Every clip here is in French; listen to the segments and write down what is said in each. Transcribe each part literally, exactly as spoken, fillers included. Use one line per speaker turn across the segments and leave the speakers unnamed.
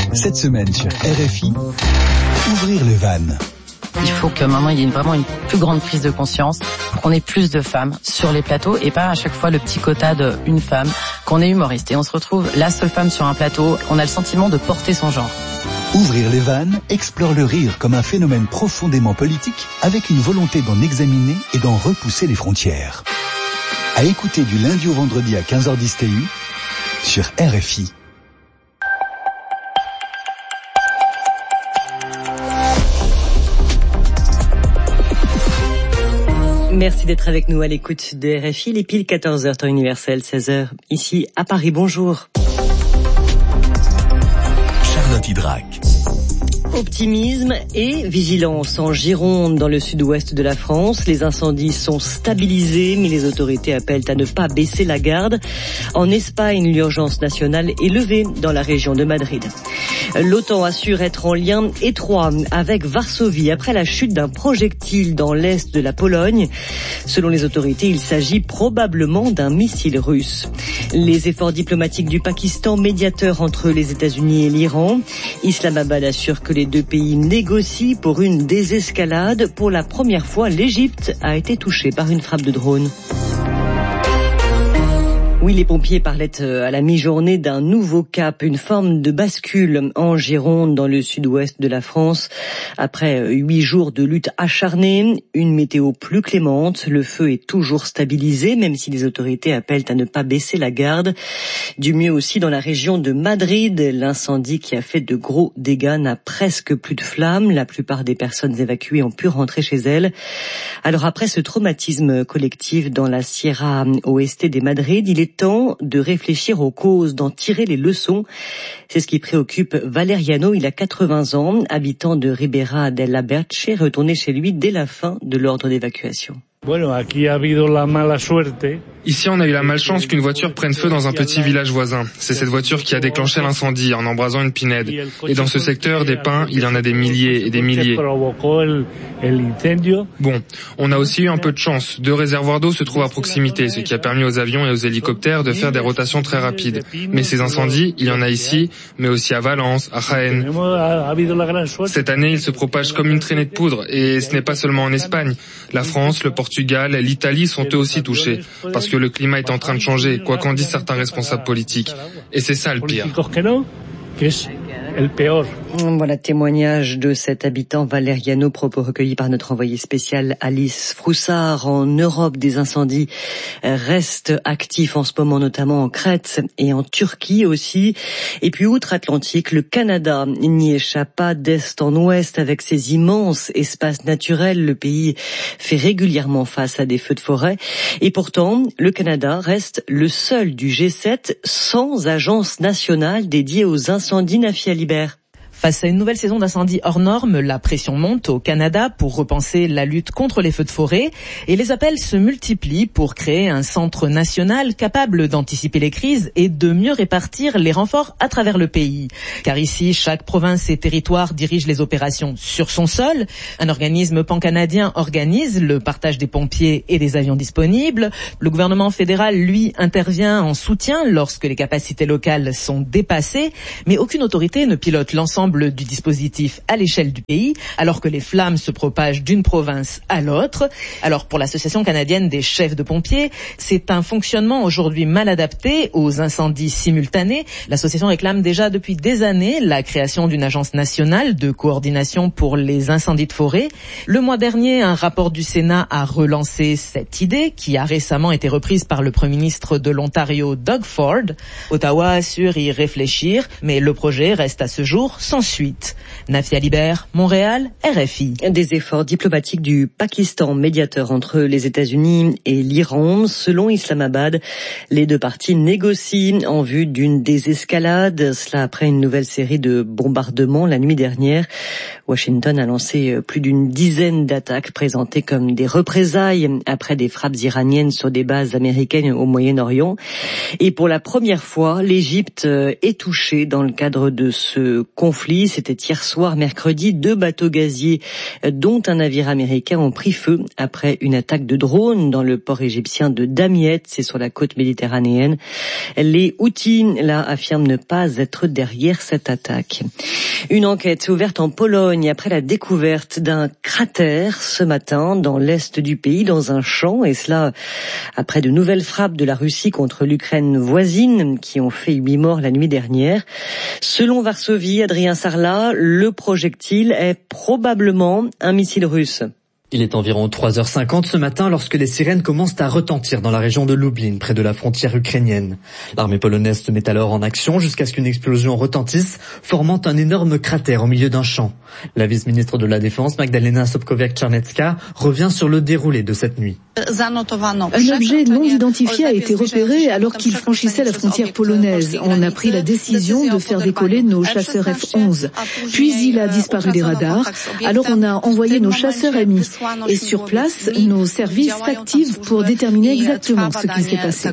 Cette semaine sur R F I, ouvrir les vannes.
Il faut que maintenant il y ait vraiment une plus grande prise de conscience, qu'on ait plus de femmes sur les plateaux et pas à chaque fois le petit quota d'une femme, qu'on est humoriste. Et on se retrouve la seule femme sur un plateau, on a le sentiment de porter son genre.
Ouvrir les vannes explore le rire comme un phénomène profondément politique avec une volonté d'en examiner et d'en repousser les frontières. À écouter du lundi au vendredi à quinze heures dix T U sur R F I.
Merci d'être avec nous à l'écoute de R F I. Les piles quatorze heures, temps universel, seize heures, ici à Paris. Bonjour.
Charlotte Hydrac.
Optimisme et vigilance en Gironde, dans le sud-ouest de la France. Les incendies sont stabilisés, mais les autorités appellent à ne pas baisser la garde. En Espagne, l'urgence nationale est levée dans la région de Madrid. L'OTAN assure être en lien étroit avec Varsovie après la chute d'un projectile dans l'est de la Pologne. Selon les autorités, il s'agit probablement d'un missile russe. Les efforts diplomatiques du Pakistan, médiateur entre les États-Unis et l'Iran. Islamabad assure que les deux pays négocient pour une désescalade. Pour la première fois, l'Égypte a été touchée par une frappe de drone. Oui, les pompiers parlaient à la mi-journée d'un nouveau cap, une forme de bascule en Gironde, dans le sud-ouest de la France. Après huit jours de lutte acharnée, une météo plus clémente, le feu est toujours stabilisé, même si les autorités appellent à ne pas baisser la garde. Du mieux aussi dans la région de Madrid, l'incendie qui a fait de gros dégâts n'a presque plus de flammes. La plupart des personnes évacuées ont pu rentrer chez elles. Alors après ce traumatisme collectif dans la Sierra Oeste de Madrid, il est temps de réfléchir aux causes, d'en tirer les leçons. C'est ce qui préoccupe Valeriano. Il a quatre-vingts ans, habitant de Ribera del Aberche, retourné chez lui dès la fin de l'ordre d'évacuation.
Bueno, aquí ha habido la mala suerte.
Ici, on a eu la malchance qu'une voiture prenne feu dans un petit village voisin. C'est cette voiture qui a déclenché l'incendie en embrasant une pinède. Et dans ce secteur des pins, il y en a des milliers et des milliers. Bon, on a aussi eu un peu de chance. Deux réservoirs d'eau se trouvent à proximité, ce qui a permis aux avions et aux hélicoptères de faire des rotations très rapides. Mais ces incendies, il y en a ici, mais aussi à Valence, à Jaén. Cette année, ils se propagent comme une traînée de poudre. Et ce n'est pas seulement en Espagne. La France, le Portugal, l'Italie sont eux aussi touchés. Parce que le climat est en train de changer, quoi qu'en disent certains responsables politiques. Et c'est ça le pire.
Voilà, témoignage de cet habitant Valeriano, propos recueillis par notre envoyé spécial Alice Froussard. En Europe, des incendies restent actifs en ce moment, notamment en Crète et en Turquie aussi. Et puis outre-Atlantique, le Canada n'y échappe pas, d'est en ouest, avec ses immenses espaces naturels. Le pays fait régulièrement face à des feux de forêt. Et pourtant, le Canada reste le seul du G sept sans agence nationale dédiée aux incendies. Nafia Libert.
Face à une nouvelle saison d'incendies hors normes, la pression monte au Canada pour repenser la lutte contre les feux de forêt et les appels se multiplient pour créer un centre national capable d'anticiper les crises et de mieux répartir les renforts à travers le pays. Car ici, chaque province et territoire dirige les opérations sur son sol. Un organisme pan-canadien organise le partage des pompiers et des avions disponibles. Le gouvernement fédéral, lui, intervient en soutien lorsque les capacités locales sont dépassées, mais aucune autorité ne pilote l'ensemble du dispositif à l'échelle du pays, alors que les flammes se propagent d'une province à l'autre. Alors pour l'Association canadienne des chefs de pompiers, c'est un fonctionnement aujourd'hui mal adapté aux incendies simultanés. L'association réclame déjà depuis des années la création d'une agence nationale de coordination pour les incendies de forêt. Le mois dernier, un rapport du Sénat a relancé cette idée, qui a récemment été reprise par le Premier ministre de l'Ontario, Doug Ford. Ottawa assure y réfléchir, mais le projet reste à ce jour sans suite. Nafia Libert, Montréal, R F I.
Des efforts diplomatiques du Pakistan, médiateur entre les États-Unis et l'Iran. Selon Islamabad, les deux parties négocient en vue d'une désescalade. Cela après une nouvelle série de bombardements la nuit dernière. Washington a lancé plus d'une dizaine d'attaques présentées comme des représailles après des frappes iraniennes sur des bases américaines au Moyen-Orient. Et pour la première fois, l'Égypte est touchée dans le cadre de ce conflit conflit. C'était hier soir, mercredi, deux bateaux gaziers, dont un navire américain, ont pris feu après une attaque de drone dans le port égyptien de Damiette, c'est sur la côte méditerranéenne. Les Houthis, là, affirment ne pas être derrière cette attaque. Une enquête ouverte en Pologne après la découverte d'un cratère ce matin dans l'est du pays, dans un champ, et cela après de nouvelles frappes de la Russie contre l'Ukraine voisine qui ont fait huit morts la nuit dernière. Selon Varsovie, Adrien Sarlat, le projectile est probablement un missile russe.
Il est environ trois heures cinquante ce matin lorsque les sirènes commencent à retentir dans la région de Lublin, près de la frontière ukrainienne. L'armée polonaise se met alors en action jusqu'à ce qu'une explosion retentisse, formant un énorme cratère au milieu d'un champ. La vice-ministre de la Défense, Magdalena Sobkowiak-Czarnecka, revient sur le déroulé de cette nuit.
Un objet non identifié a été repéré alors qu'il franchissait la frontière polonaise. On a pris la décision de faire décoller nos chasseurs F onze. Puis il a disparu des radars. Alors on a envoyé nos chasseurs amis. Et sur place, nos services s'activent pour déterminer exactement ce qui s'est passé.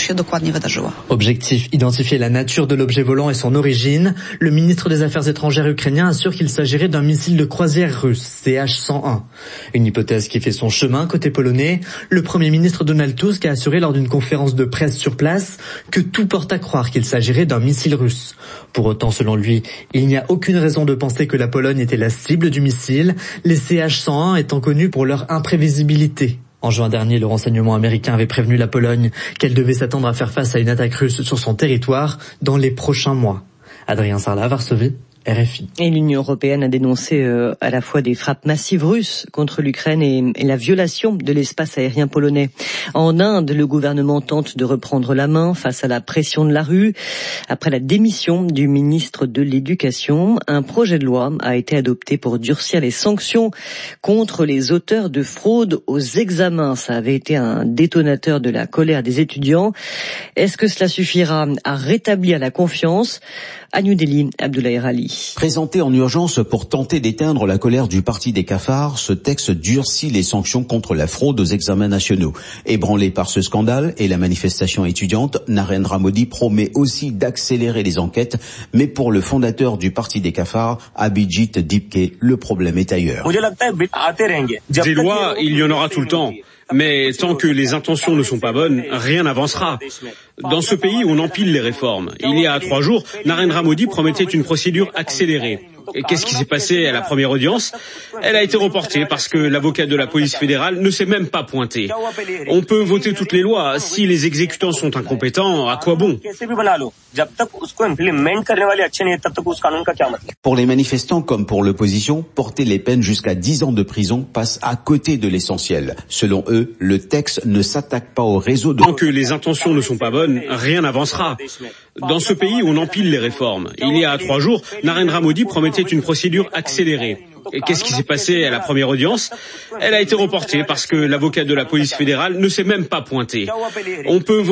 Objectif, identifier la nature de l'objet volant et son origine. Le ministre des Affaires étrangères ukrainien assure qu'il s'agirait d'un missile de croisière russe, C H cent un. Une hypothèse qui fait son chemin côté polonais. Le Premier ministre Donald Tusk a assuré lors d'une conférence de presse sur place que tout porte à croire qu'il s'agirait d'un missile russe. Pour autant, selon lui, il n'y a aucune raison de penser que la Pologne était la cible du missile, les C H cent un étant connus pour leur imprévisibilité. En juin dernier, le renseignement américain avait prévenu la Pologne qu'elle devait s'attendre à faire face à une attaque russe sur son territoire dans les prochains mois. Adrien Sarlat, Varsovie, R F I.
Et l'Union européenne a dénoncé euh, à la fois des frappes massives russes contre l'Ukraine et, et la violation de l'espace aérien polonais. En Inde, le gouvernement tente de reprendre la main face à la pression de la rue. Après la démission du ministre de l'Éducation, un projet de loi a été adopté pour durcir les sanctions contre les auteurs de fraude aux examens. Ça avait été un détonateur de la colère des étudiants. Est-ce que cela suffira à rétablir la confiance ? À New Delhi, Abdoulaye Rali.
Présenté en urgence pour tenter d'éteindre la colère du parti des cafards, ce texte durcit les sanctions contre la fraude aux examens nationaux. Ébranlé par ce scandale et la manifestation étudiante, Narendra Modi promet aussi d'accélérer les enquêtes, mais pour le fondateur du parti des cafards, Abhijit Dipke, le problème est ailleurs.
Des lois, il y en aura tout le temps. Mais tant que les intentions ne sont pas bonnes, rien n'avancera. Dans ce pays, on empile les réformes. Il y a trois jours, Narendra Modi promettait une procédure accélérée. Et qu'est-ce qui s'est passé à la première audience ? Elle a été reportée parce que l'avocat de la police fédérale ne s'est même pas pointé. On peut voter toutes les lois. Si les exécutants sont incompétents, à quoi bon ?
Pour les manifestants comme pour l'opposition, porter les peines jusqu'à dix ans de prison passe à côté de l'essentiel. Selon eux, le texte ne s'attaque pas au réseau de...
Tant que les intentions ne sont pas bonnes, rien n'avancera. Dans ce pays, on empile les réformes. Il y a trois jours, Narendra Modi promettait une procédure accélérée. Et qu'est-ce qui s'est passé à la première audience ? Elle a été reportée parce que l'avocat de la police fédérale ne s'est même pas pointé. On peut